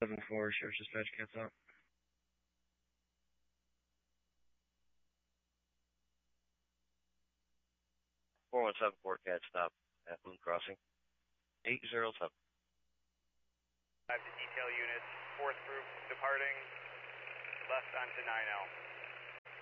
7-4, Sheriff's Dispatch, cats out. 417 Fort Cat stop at Moon Crossing. 807. 5 to detail units, 4th group departing left onto 9L.